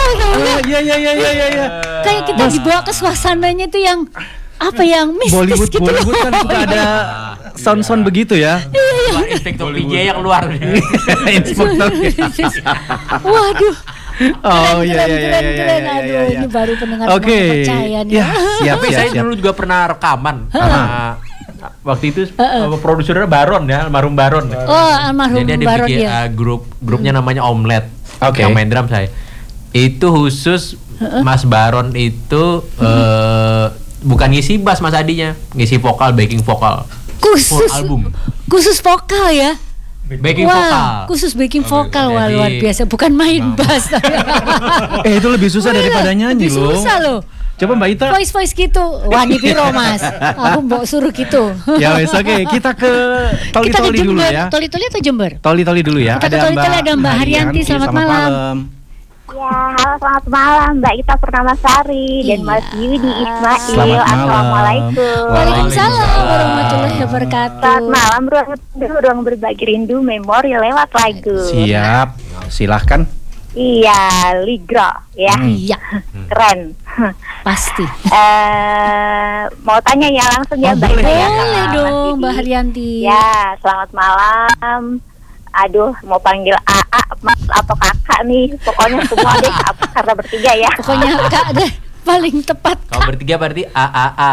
Iya. Kayak kita dibawa ke suasananya tuh yang apa yang mistis gitu. Bollywood kan suka ada sound begitu ya. Wah, inspektur PJ yang keluar. Inspektur. Waduh. Oh iya. Aduh, ini baru pendengar semua percaya nih. Ya, siap. Tapi saya dulu juga pernah rekaman. Waktu itu produsernya Baron ya, almarhum Baron. Oh, almarhum Jadi Baron dia bikin ya. grupnya namanya Omelet. Oke. Yang main drum saya. Itu khusus Mas Baron itu bukan ngisi bass Mas Adinya, ngisi vokal, backing vokal. Full album. Khusus vokal ya. Backing vokal. Khusus backing vokal, wah luar biasa. Bukan main bass. Itu lebih susah daripada nyanyi loh. Lebih susah loh. Coba Mbak Ita. Voice gitu. Wah, ini piro Mas. Aku mau suruh gitu. Ya wes, oke. Kita ke Toli-Toli dulu ya. Toli-Toli atau Jember? Toli-Toli dulu ya. Kita ke Toli-Toli ada Mbak Haryanti. Selamat malam. Ya, halo selamat malam Mbak Ita Purnamasari dan Mas Yudi Ismail. Selamat malam. Assalamualaikum. Waalaikumsalam warahmatullahi wabarakatuh. Selamat malam, ruang berbagi rindu memori lewat lagu. Siap, silahkan. Iya, Ligro ya. Iya, Keren. pasti. Mau tanya ya langsung ya Mbak Ita ya. Boleh dong Mbak Haryanti. Ya, selamat malam. Aduh, mau panggil AA, Mas atau Kakak nih. Pokoknya semua deh, karena bertiga ya. Pokoknya Kak deh paling tepat. Kalau bertiga berarti AAA.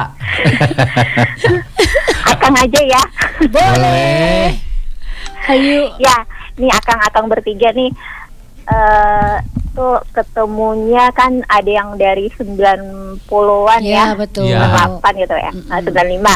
Akang aja ya. Boleh. Ayo. Ya, nih akang bertiga nih. Tuh ketemunya kan ada yang dari 90-an ya. Iya, betul. Ya. 98 gitu ya. 95.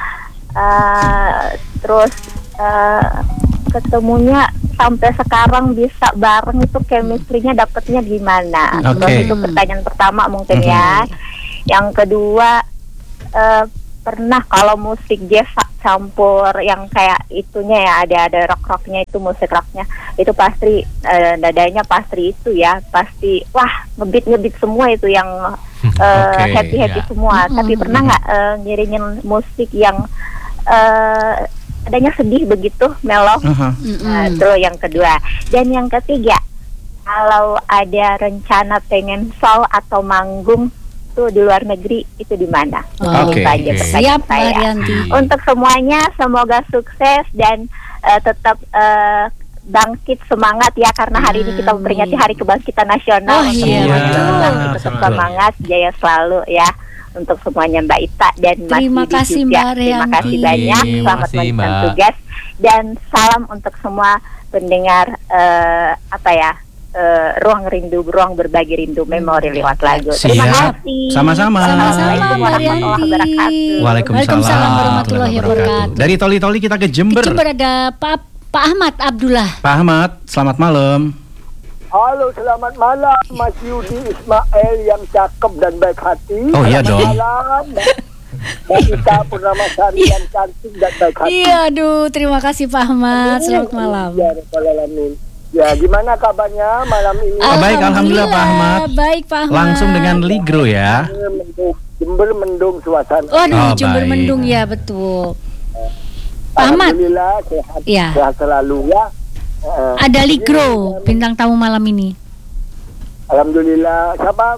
Terus ketemunya sampai sekarang bisa bareng itu chemistry-nya dapetnya gimana? Terus itu pertanyaan pertama mungkin ya. Yang kedua, pernah kalau musik jazz campur yang kayak itunya ya, ada rock-rocknya itu, musik rocknya itu pasti dadanya pasti itu ya, pasti wah ngebit semua itu yang happy semua. Tapi pernah nggak ngiringin musik yang adanya sedih begitu, mellow? Itu yang kedua. Dan yang ketiga, kalau ada rencana pengen show atau manggung tuh di luar negeri, itu di mana? Siap, Haryanti. Untuk semuanya semoga sukses dan tetap bangkit semangat ya, karena hari ini kita memperingati Hari Kebangkitan Nasional. Tetap semangat, jaya selalu ya. Untuk semuanya Mbak Ita dan Mas Terima Yudi kasih juga. Mbak Terima Haryanti. kasih banyak. Selamat melanjutkan tugas dan salam untuk semua pendengar ruang rindu, ruang berbagi rindu memori lewat lagu. Terima kasih. Sama-sama. Sama-sama Mbak Haryanti. Waalaikumsalam warahmatullahi wabarakatuh. Dari Toli-Toli kita ke Jember. Di Jember ada Pak Ahmad Abdullah. Pak Ahmad, selamat malam. Halo, selamat malam Mas Yudi Ismail yang cakep dan baik hati. Oh iya dong. Selamat malam Mbak Ita Purnamasari yang cantik dan baik hati. Iya, aduh, terima kasih Pak Ahmad. Selamat malam. Ya, gimana kabarnya malam ini? Baik, alhamdulillah Pak Ahmad. Baik Pak Ahmad. Langsung dengan Ligro ya. Jember mendung suasana. Jember baik. mendung ya, betul. Pak Ahmad. Alhamdulillah sehat, Ya. sehat selalu ya. Ada Ligro bintang tamu malam ini. Alhamdulillah. Siapa?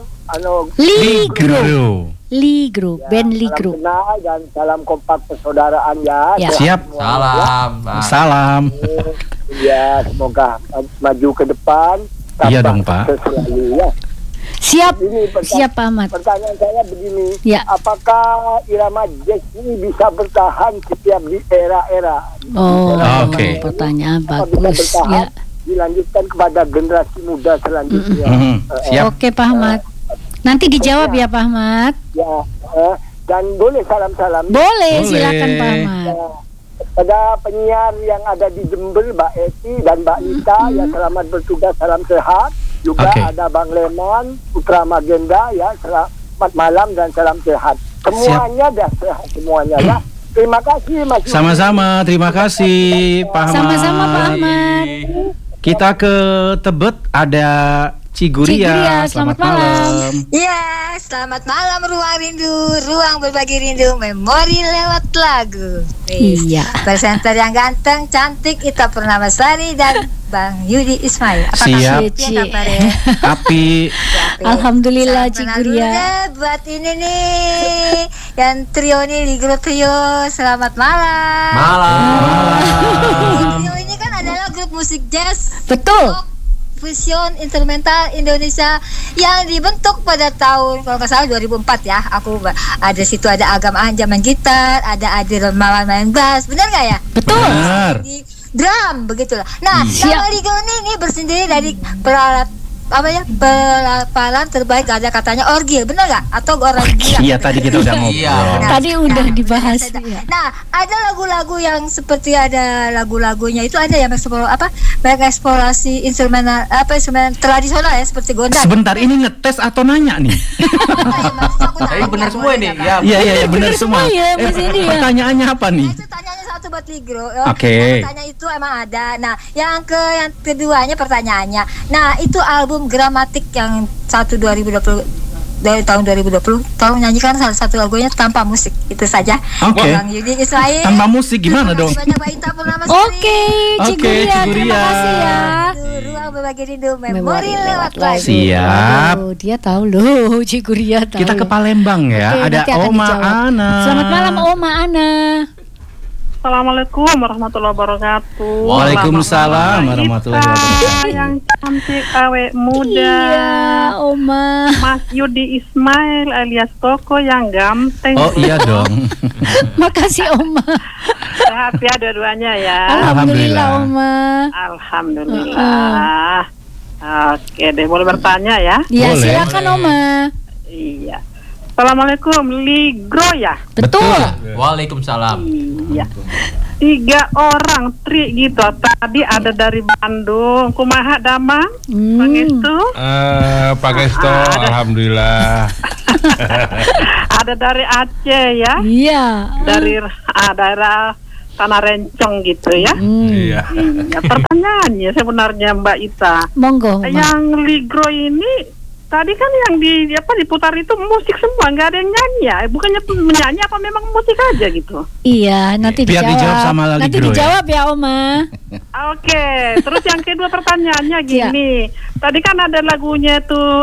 Ligro, band Ligro. Salam kenal dan salam kompak persaudaraan ya. Ya. Siap. Salam. Ya, semoga maju ke depan. Iya dong, Pak. Selalu ya. Siap. Ini Siap Pak Ahmad. Pertanyaan saya begini, Ya. apakah irama jazz ini bisa bertahan setiap di era-era? Oke. Pertanyaan Bisa bagus bertahan, ya. dilanjutkan kepada generasi muda selanjutnya. Siap. Oke Pak Ahmad. Nanti dijawab ya Pak Ahmad. Ya, dan boleh salam-salam. Boleh, silakan Pak Ahmad. Pada penyiar yang ada di Jember, Mbak Eti dan Mbak Ita, ya selamat bertugas, salam sehat. Juga ada Bang Leman, Putra Magenda, ya selamat malam dan salam sehat. Semuanya dah sehat semuanya ya. Terima kasih Mas. Sama-sama, terima kasih Pak Ahmad. Sama-sama Pak Ahmad. Kita ke Tebet ada Ciguria, selamat malam. Ya, selamat malam ruang rindu, ruang berbagi rindu, memori lewat lagu. Iya. Presenter yang ganteng, cantik, Ita Purnamasari dan Bang Yudi Ismail. Apa Siap. kabar kabarnya? Api. Alhamdulillah Cik Guria. Buat ini nih yang trio nih di grup trio. Selamat malam. Malam. Trio ini kan adalah grup musik jazz. Betul. Fusion instrumental Indonesia yang dibentuk pada tahun kalau nggak salah 2004 ya. Aku ada situ ada Agam Anja main gitar, ada Adi Remawan main bass, benar nggak ya? Betul. Benar. Di drum begitulah. Nah, nama Ligo ini bersendiri dari pelapalan terbaik ada katanya orgil, benar nggak? Atau orang gila? Iya tadi kita udah ngobrol. Iya. Tadi udah dibahas. Nah, ada lagu-lagu yang seperti ada lagu-lagunya itu ada yang mengeksplorasi instrumen tradisional ya seperti gondang. Sebentar, ini ngetes atau nanya nih? Tapi benar semua ini. Ya. Iya benar semua. Ya, Mas ini ya. Pertanyaannya apa nih? Itu tanyanya satu buat Ligro. Oke. Tanya itu emang ada. Nah, yang keduanya pertanyaannya. Nah, itu album Gramatik yang 2020 dari tahun 2020 tolong nyanyikan salah satu lagunya tanpa musik itu saja. Oke. Bang Yudi Israel. Tanpa musik gimana dong? Oke, Cik Guria, terima kasih ya. Ruang berbagi rindu, memori lewat lagu. Siap. Aduh, dia tahu loh, Cik Guria tahu. Kita ke Palembang ya. Oke, Ada nanti akan Oma dijawab. Ana. Selamat malam Oma Ana. Assalamualaikum warahmatullahi wabarakatuh. Waalaikumsalam warahmatullahi wabarakatuh. Yang cantik awet muda. Iya, Oma. Mas Yudi Ismail alias Koko yang ganteng. Oh iya dong. Makasih Oma. Sehat ya dua-duanya ya. Alhamdulillah Oma. Alhamdulillah. Oke deh, boleh bertanya ya? Ya, Boleh. silakan Oma. Iya. Assalamualaikum, Ligro ya? Betul. Waalaikumsalam. Iya. 3 orang tri gitu. Tadi ada dari Bandung, kumaha damang, Pangestu. Pak Gesto, alhamdulillah. Ada dari Aceh ya. Iya. Dari daerah Tanah Rencong gitu ya. Iya. Iya, pertanyaannya sebenarnya Mbak Ita. Monggo. Oma. Yang Ligro ini tadi kan yang diputar itu musik semua, nggak ada yang nyanyi ya? Bukannya menyanyi apa memang musik aja gitu? Iya, nanti Biar dijawab sama nanti Ligro, dijawab ya Oma. Oke, terus yang kedua pertanyaannya gini. Tadi kan ada lagunya tuh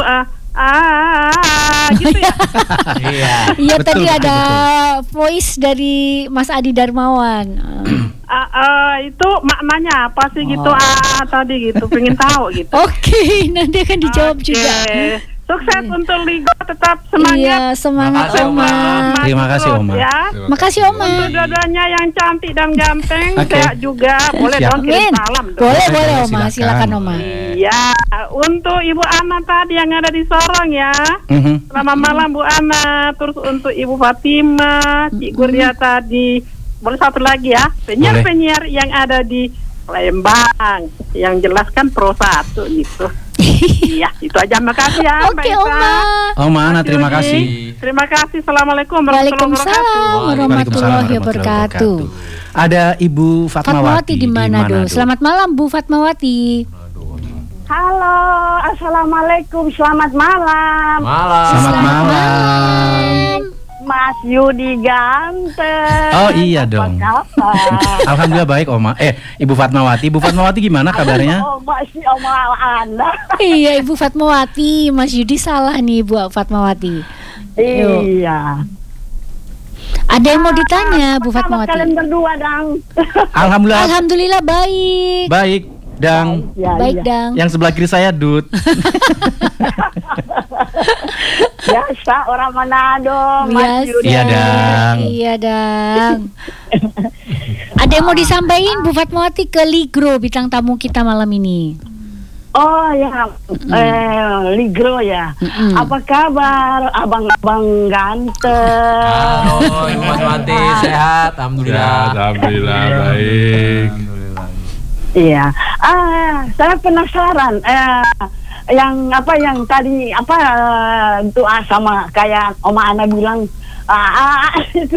gitu ya. Iya. Iya, Betul, tadi betul, ada voice dari Mas Adi Darmawan. Itu maknanya apa sih gitu? Tadi gitu, pengen tahu gitu. Oke, nanti akan dijawab Oke. juga. Sukses untuk Ligo, tetap semangat. Iya, semangat Makasih, Oma. Oma. Terima kasih, Terus, Oma. Ya. Makasih Oma. Untuk dua-duanya yang cantik dan ganteng, Oke. sehat juga. Boleh Siap. dong kirim Amin. salam dong. Boleh Oma, Silakan. silakan Oma. Iya, untuk Ibu Ana tadi yang ada di Sorong ya. Selamat malam Bu Ana. Terus untuk Ibu Fatima, Cik Guria tadi. Boleh satu lagi ya, penyiar-penyiar yang ada di Palembang, yang jelaskan Pro 1 gitu. Iya, itu aja. Makasih ya. Oke Mbak Ita. Oma. Oma Ana, terima Yudi. kasih. Terima kasih. Assalamualaikum warahmatullahi wabarakatuh. Waalaikumsalam warahmatullahi wabarakatuh. Ada Ibu Fatmawati Fatmawati di Manado. Selamat malam Bu Fatmawati. Halo, assalamualaikum, selamat malam. Malam. Selamat malam. Mas Yudi ganteng. Oh iya dong. Apa kabar? Alhamdulillah baik Oma. Ibu Fatmawati. Ibu Fatmawati gimana kabarnya? Oh, masih Oma Anda. Iya Ibu Fatmawati, Mas Yudi salah nih Bu Fatmawati. Iya. Ada yang mau ditanya Bu Apa kabar Fatmawati? kalian berdua, Dang? Alhamdulillah Alhamdulillah baik. baik. Dang. Ya, Baik iya. Dang. Yang sebelah kiri saya Dut. Biasa orang Manado, Mas Biasa. Yudi. Iya, Dang. Iya Dang. Ada yang mau disampaikan Bu Fatmawati ke Ligro bintang tamu kita malam ini? Oh ya, Ligro ya. Apa kabar, abang-abang ganteng? Halo, Ibu Fatmawati, sehat, alhamdulillah. Alhamdulillah baik. Iya. Saya penasaran. Yang tadi doa sama kayak Oma Ana bilang. Itu.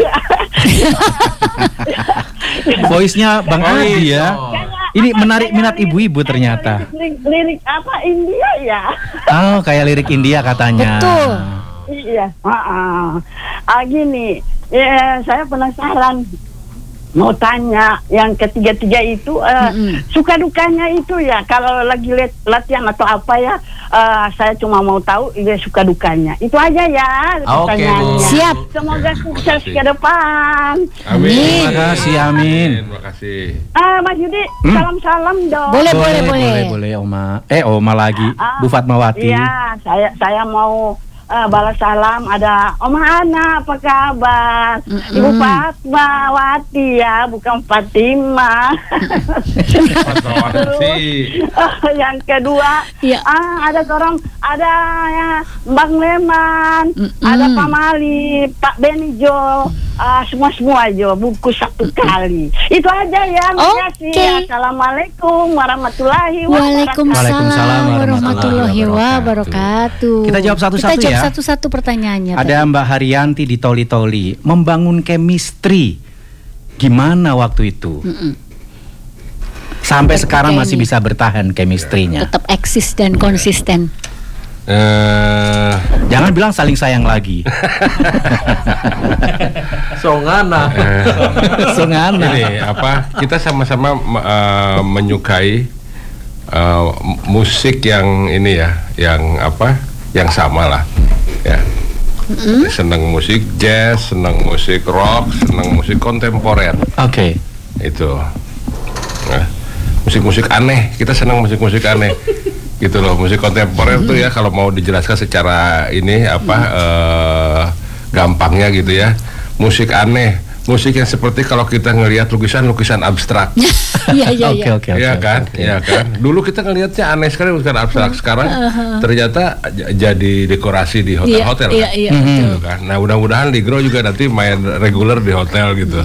Voice-nya Bang Adi ya. Ini menarik minat ibu-ibu ternyata. Lirik apa India ya? Oh, kayak lirik India katanya. Betul. Iya. Gini. Ya, saya penasaran. mau tanya yang ketiga itu suka dukanya itu ya kalau lagi latihan atau apa ya, saya cuma mau tahu dia suka dukanya. Itu aja ya pertanyaannya. Siap. Semoga sukses ke depan. Amin. Terima kasih, amin. Terima kasih. Mas Yudi, salam-salam dong. Boleh. Oma lagi, Bu Fatmawati. Iya, saya mau balas salam. Ada Oma Ana, apa kabar? Ibu Fatmawati ya, bukan Fatima. Yang kedua, ada ya Bang Leman, ada Pak Mali, Pak Benijo, semua Jo, buku satu kali. Itu aja ya. Makasih. Assalamualaikum warahmatullahi wabarakatuh. Waalaikumsalam warahmatullahi wabarakatuh. Kita jawab satu-satu ya. Satu-satu pertanyaannya. Ada Mbak Haryanti di Toli-Toli. Membangun chemistry gimana waktu itu? Sampai sekarang masih bisa bertahan chemistry-nya. Tetap eksis dan konsisten. Jangan bilang saling sayang lagi. Songana. Ini kita sama-sama menyukai musik yang ini ya, yang sama lah ya. Senang musik jazz, senang musik rock, senang musik kontemporer. Oke. Itu musik-musik aneh, kita senang musik-musik aneh gitu loh. Musik kontemporer tuh ya, kalau mau dijelaskan secara ini gampangnya gitu ya, musik aneh, musik yang seperti kalau kita ngelihat lukisan abstrak. Iya. Oke. Iya kan? Dulu kita ngelihatnya aneh sekali lukisan abstrak, sekarang ternyata jadi dekorasi di hotel-hotel. Iya. Gitu kan. Nah, mudah-mudahan Ligro juga nanti main reguler di hotel gitu.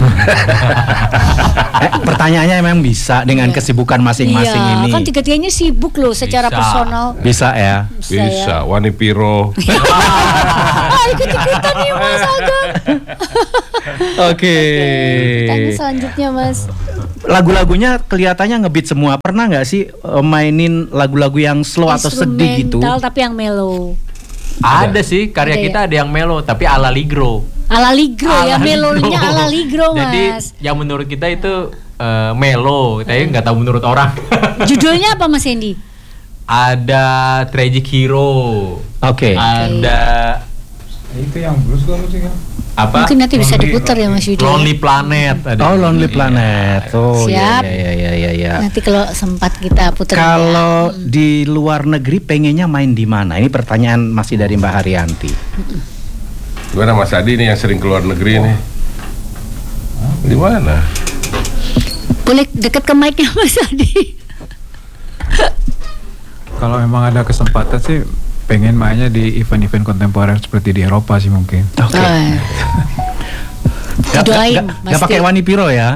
Pertanyaannya memang bisa dengan kesibukan masing-masing ini. Kan tiga-tiganya sibuk loh secara personal. Bisa ya. Bisa. Wani Piro. Ikut-ikutan nih Mas Agam. Oke. Tanya selanjutnya Mas. Lagu-lagunya kelihatannya ngebeat semua. Pernah nggak sih mainin lagu-lagu yang slow atau sedih gitu? Instrumental tapi yang mellow. Ada sih karya kita ada yang mellow tapi ala Ligro. Ala Ligro ya, melonya ala Ligro Mas. Jadi yang menurut kita itu mellow, tapi nggak tahu menurut orang. Judulnya apa Mas Hendy? Ada Tragic Hero. Oke. Ada itu yang blues kan musiknya. Apa? Mungkin nanti bisa diputar ya Mas Yudi. Lonely Planet. Lonely Planet. Oh siap. Iya. Nanti kalau sempat kita putar. Kalau di luar negeri pengennya main di mana? Ini pertanyaan masih dari Mbak Haryanti. Gimana Mas Adi nih yang sering keluar negeri nih? Di mana? Boleh dekat ke mic-nya Mas Adi. Kalau memang ada kesempatan sih pengen mainnya di event-event kontemporer seperti di Eropa sih mungkin. Oke. Doain Mas. Gak pakai Wani Piro ya?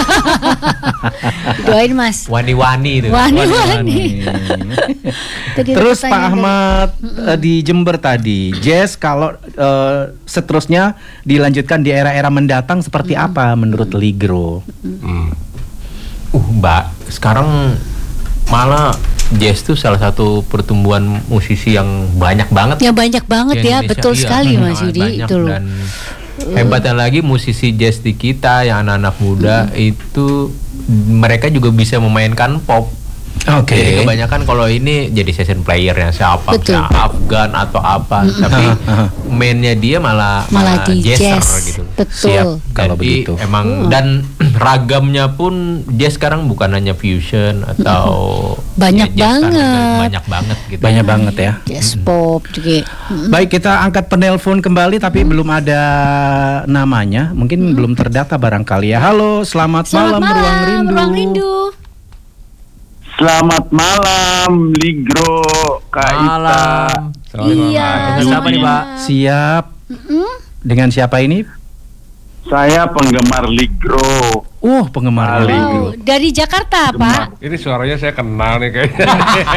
Doain Mas. Wani-wani itu. Wani-wani. Terus Pak Ahmad di Jember tadi, jazz kalau seterusnya dilanjutkan di era-era mendatang seperti apa menurut Ligro? Mbak, sekarang malah jazz tuh salah satu pertumbuhan musisi yang banyak banget. Ya banyak banget ya, betul sekali Mas Yudi itu loh. Dan hebatnya lagi musisi jazz di kita yang anak-anak muda itu mereka juga bisa memainkan pop. Oke. Jadi kebanyakan kalau ini jadi session playernya siapa, Afgan atau apa, tapi mainnya dia malah di jazzer jazz. gitu. Betul. Siap kalau begitu. Emang dan ragamnya pun jazz sekarang bukan hanya fusion atau banyak banget. Banyak banget gitu. Banyak banget ya. Jazz pop juga. Baik, kita angkat penelpon kembali tapi belum ada namanya. Mungkin belum terdata barangkali ya. Halo, selamat malam Ruang Rindu. Selamat malam Ligro, Kak Ita. Iya. Dengan siapa nih Pak? Siap. Dengan siapa ini? Saya penggemar Ligro. Penggemar Ligro. Dari Jakarta Pak. Ini suaranya saya kenal nih kayaknya.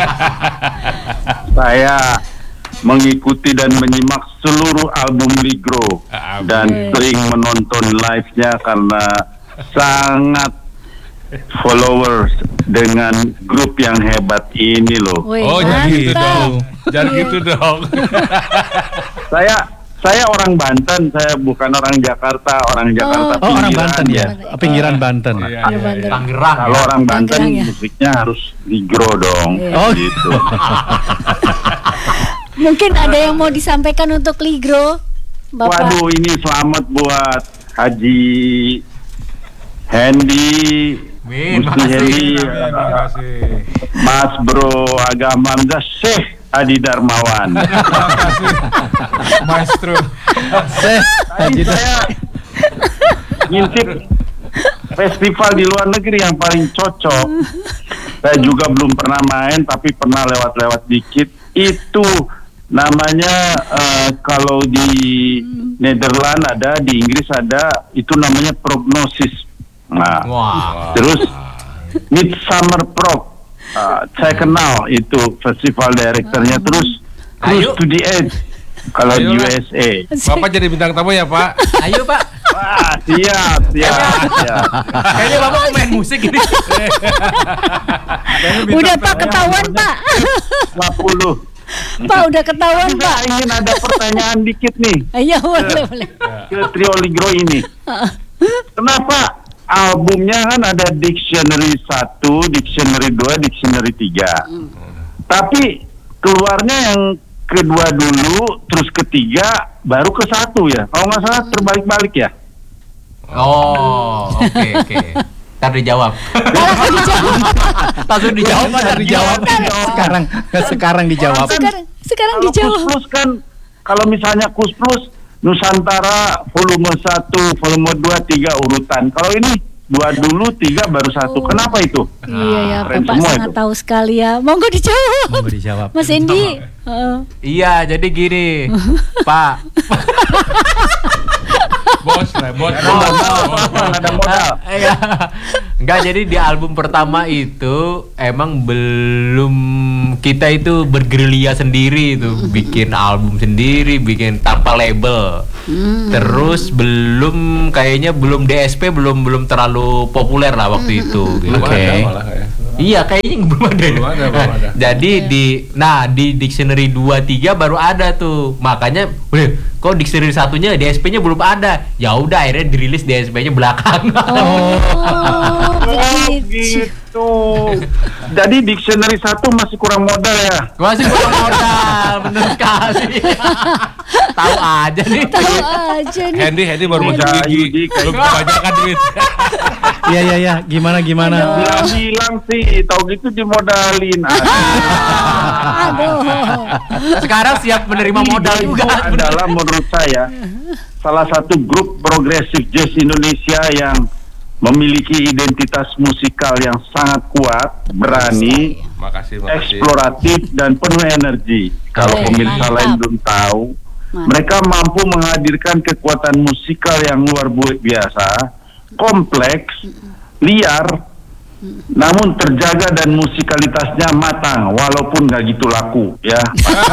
Saya mengikuti dan menyimak seluruh album Ligro dan sering menonton live-nya karena sangat followers dengan grup yang hebat ini loh. Jangan gitu dong. Jangan gitu dong. Saya orang Banten, saya bukan orang Jakarta. Orang Jakarta pinggiran. Orang Banten ya, pinggiran Banten. Tangerang. Kalau orang Banten Tangerang, ya. musiknya harus ligro dong. Oh gitu. Mungkin ada yang mau disampaikan untuk Ligro, Bapak. Waduh, ini selamat buat Haji Hendy, Musti Hendy, Mas Bro Agama Syekh Adi Darmawan. Maestro. Tadi saya ngintip festival di luar negeri yang paling cocok. Saya juga belum pernah main, tapi pernah lewat-lewat dikit. Itu namanya kalau di Nederland ada, di Inggris ada, itu namanya Prognosis. Nah, terus Midsummer Prog, saya kenal itu festival direkturnya. Terus Cruise to the Edge kalau di USA. Bapak jadi bintang tamu ya Pak? Ayo Pak. Wah, siap. Kayaknya Bapak mau main musik ini. Udah Pak, ketahuan Pak. 50. Pak, udah ketahuan Pak. Saya ingin ada pertanyaan dikit nih. Iya, boleh. Ke trio Ligro ini. Kenapa albumnya kan ada Dictionary 1, Dictionary 2, Dictionary 3. Tapi keluarnya yang kedua dulu, terus ketiga, baru ke 1 ya. Kalau nggak salah terbalik-balik ya. Oh, oke. Ntar dijawab. Langsung dijawab. Sekarang dijawab. Sekarang Kalau dijawab. Kus Plus kan, kalau misalnya Kus Plus Nusantara volume 1, volume 2, 3 urutan. Kalau ini 2 dulu, 3 baru 1. Kenapa itu? Iya ya, keren Bapak semua sangat itu. tahu sekali ya. Monggo dijawab. Mas Endi. Iya, jadi gini, Pak. Bos. Ada modal. Enggak, jadi di album pertama itu emang belum, kita itu bergerilya sendiri itu, bikin album sendiri, bikin tanpa label. Terus kayaknya belum DSP belum terlalu populer lah waktu itu. Oke. Iya, kayaknya belum ada. Jadi di Dictionary 2, 3 baru ada tuh. Makanya, kok Dictionary satunya DSP-nya belum ada. Ya udah, akhirnya dirilis DSP-nya belakangan. Gitu. Jadi Dictionary 1 masih kurang modal ya? Masih kurang modal, bener sekali. Tahu aja nih. Hendy baru masuk gigi. Belum kebanyakan duit. Iya. Gimana? Bilang sih, tahu gitu dimodalin. Aduh. Sekarang siap menerima modal juga. Adalah menurut saya salah satu grup progresif jazz Indonesia yang memiliki identitas musikal yang sangat kuat, berani, Makasih. eksploratif dan penuh energi. Kalau pemirsa lain belum tahu, mereka mampu menghadirkan kekuatan musikal yang luar biasa, kompleks, liar, namun terjaga dan musikalitasnya matang, walaupun nggak gitu laku, ya.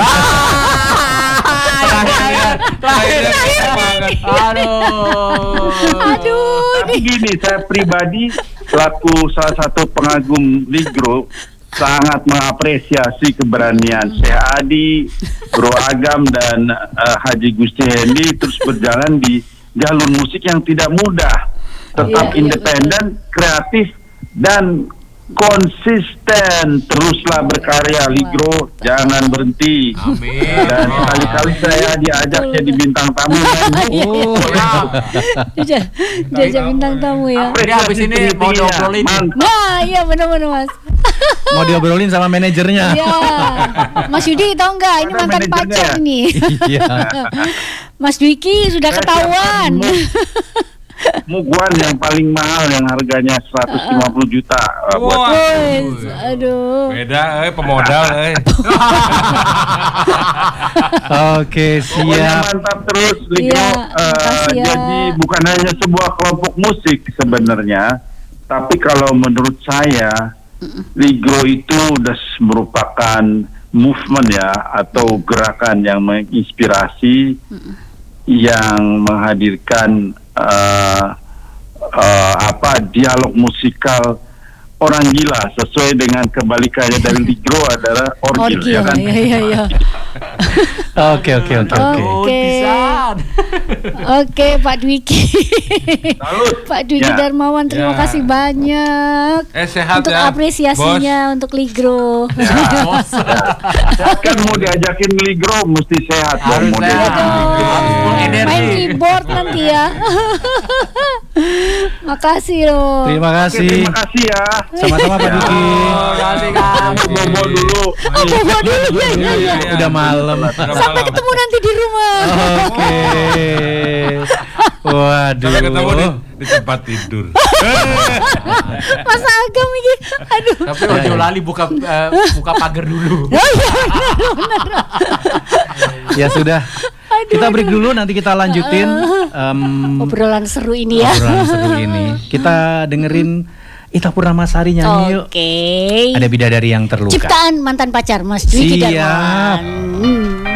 Aduh. Tapi gini, saya pribadi selaku salah satu pengagum Ligro sangat mengapresiasi keberanian Syekh Adi, Bro Agam dan Haji Gusti Hendy terus berjalan di jalur musik yang tidak mudah, tetap independen, kreatif dan konsisten. Teruslah berkarya Ligro, jangan berhenti. Amin. Dan kali-kali saya diajak jadi bintang tamu. Diajak bintang tamu ya. Jadi habis ini mau diobrolin. Nah, iya benar-benar Mas. Mau diobrolin sama manajernya. Iya. Mas Yudi tahu nggak? Ini mantan pacar nih. Iya. Mas Dwiki sudah ketahuan. Muguan yang paling mahal yang harganya 150 juta buat aduh. Beda, pemodal, Oke, siap. Mantap terus, Ligro. Jadi bukan hanya sebuah kelompok musik sebenarnya, tapi kalau menurut saya, Ligro itu udah merupakan movement ya, atau gerakan yang menginspirasi, yang menghadirkan dialog musikal orang gila, sesuai dengan kebalikannya dari Ligro adalah orgil, ya kan? Iya. Oke. Oke, Pak Dwiki. Pak Dwiki Darmawan, terima kasih banyak sehat untuk apresiasinya untuk Ligro. Kan mau diajakin Ligro mesti sehat dong. Main keyboard nanti ya. Makasih loh. Terima kasih ya. Sama-sama Pak Dwiki. Bobo dulu. Ya. Udah malam. Sampai ketemu nanti di rumah. Oke. Waduh. Sampai ketemu di tempat tidur. Mas Agam ini. Aduh. Tapi Ojo lali buka pagar dulu. Ya sudah. Kita break dulu, nanti kita lanjutin obrolan seru ini ya. Kita dengerin Ita Purnamasari nyanyi yuk. Oke. Ada Bidadari yang Terluka. Ciptaan mantan pacar Mas Dwiki Darmawan.